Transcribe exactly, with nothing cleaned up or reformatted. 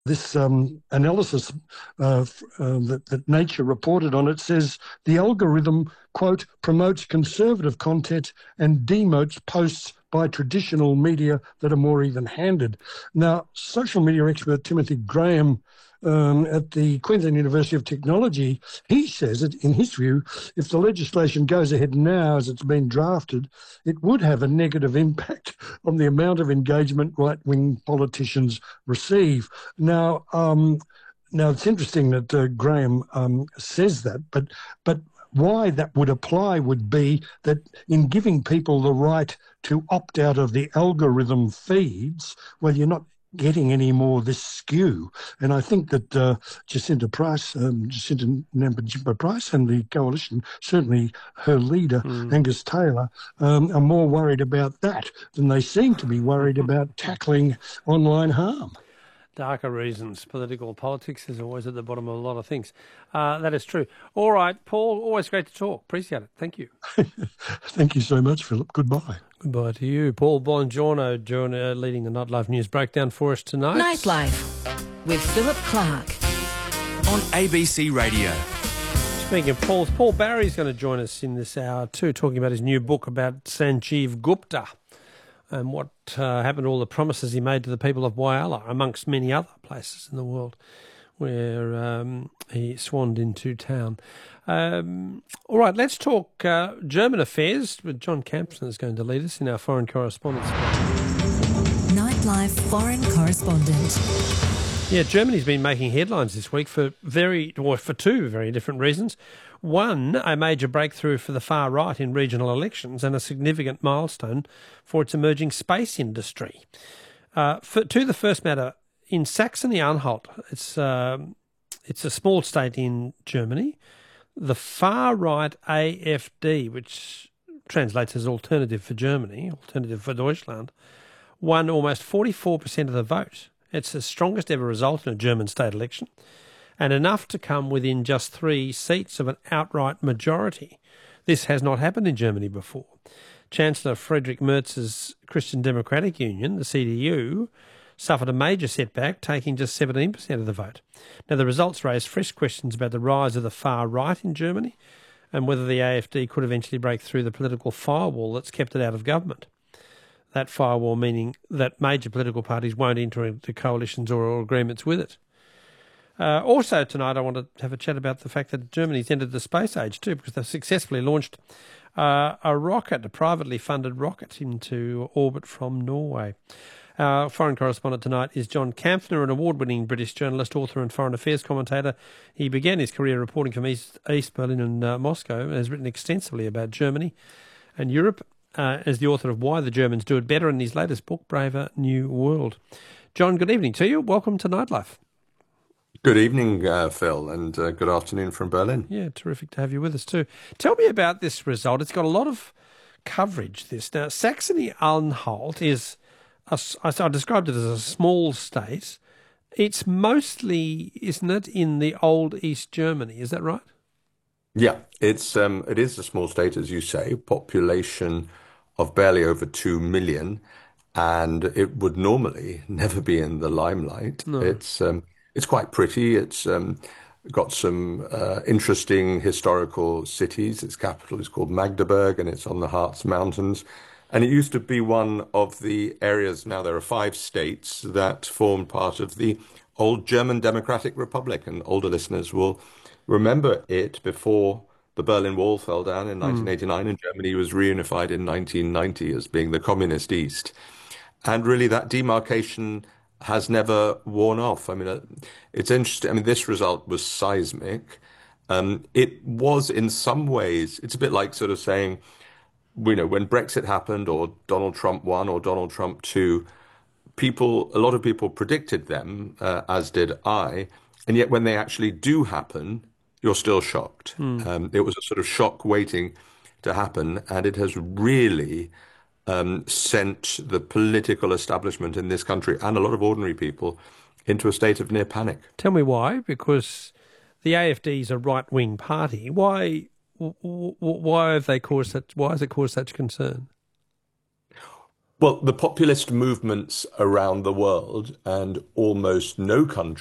This um, analysis uh, uh, that, that Nature reported on, it says the algorithm, quote, promotes conservative content and demotes posts by traditional media that are more even-handed. Now, social media expert Timothy Graham um, at the Queensland University of Technology, he says that, in his view, if the legislation goes ahead now as it's been drafted, it would have a negative impact on the amount of engagement right-wing politicians receive. Now, um, now it's interesting that uh, Graham um, says that, but but why that would apply would be that in giving people the right to opt out of the algorithm feeds, well, you're not getting any more of this skew. And I think that uh, Jacinta Price, um, Jacinta Nampijinpa Price and the coalition, certainly her leader, Mm. Angus Taylor, um, are more worried about that than they seem to be worried about tackling online harm. Darker reasons. Political politics is always at the bottom of a lot of things. Uh, that is true. All right, Paul, always great to talk. Appreciate it. Thank you. Thank you so much, Philip. Goodbye. Goodbye to you. Paul Bongiorno uh, leading the Nightlife News Breakdown for us tonight. Nightlife with Philip Clark on A B C Radio. Speaking of Paul, Paul Barry's going to join us in this hour too, talking about his new book about Sanjeev Gupta and what uh, happened to all the promises he made to the people of Whyalla, amongst many other places in the world where um, he swanned into town. Um, all right, let's talk uh, German affairs with John Campson is going to lead us in our foreign correspondence. Nightlife foreign correspondent. Yeah, Germany's been making headlines this week for very, or for two very different reasons. One, a major breakthrough for the far right in regional elections and a significant milestone for its emerging space industry. Uh, for, to the first matter, in Saxony-Anhalt, it's uh, it's a small state in Germany. The far right A F D, which translates as Alternative for Germany, Alternative for Deutschland, won almost forty-four percent of the vote. It's the strongest ever result in a German state election, and enough to come within just three seats of an outright majority. This has not happened in Germany before. Chancellor Friedrich Merz's Christian Democratic Union, the C D U, suffered a major setback, taking just seventeen percent of the vote. Now, the results raised fresh questions about the rise of the far right in Germany and whether the A F D could eventually break through the political firewall that's kept it out of government. That firewall meaning that major political parties won't enter into coalitions or agreements with it. Uh, also tonight I want to have a chat about the fact that Germany's entered the space age too, because they've successfully launched uh, a rocket, a privately funded rocket, into orbit from Norway. Our foreign correspondent tonight is John Kampfner, an award-winning British journalist, author and foreign affairs commentator. He began his career reporting from East, East Berlin and uh, Moscow and has written extensively about Germany and Europe uh, as the author of Why the Germans Do It Better in his latest book, Braver New World. John, good evening to you. Welcome to Nightlife. Good evening, uh, Phil, and uh, good afternoon from Berlin. Yeah, terrific to have you with us too. Tell me about this result. It's got a lot of coverage, this. Now, Saxony-Anhalt is, a, I described it as a small state. It's mostly, isn't it, in the old East Germany, is that right? Yeah, it's um, it is a small state, as you say, population of barely over two million, and it would normally never be in the limelight. No. It's um, it's quite pretty. It's um, got some uh, interesting historical cities. Its capital is called Magdeburg, and it's on the Harz Mountains. And it used to be one of the areas, now there are five states, that formed part of the old German Democratic Republic. And older listeners will remember it before the Berlin Wall fell down in nineteen eighty-nine, and Germany was reunified in nineteen ninety as being the communist East. And really that demarcation has never worn off. I mean, uh, it's interesting. I mean, this result was seismic. Um, it was in some ways, it's a bit like sort of saying, you know, when Brexit happened or Donald Trump won or Donald Trump two, people, a lot of people predicted them, uh, as did I. And yet when they actually do happen, you're still shocked. Mm. Um, it was a sort of shock waiting to happen. And it has really um, sent the political establishment in this country and a lot of ordinary people into a state of near panic. Tell me why, because the A F D is a right-wing party. Why... Why have they caused such? Why has it caused such concern? Well, the populist movements around the world, and almost no country